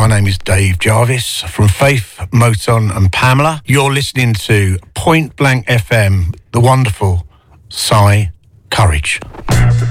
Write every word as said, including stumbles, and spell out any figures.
My name is Dave Jarvis from Faith, Moton and Pamela. You're listening to Point Blank F M, the wonderful Cy Courage.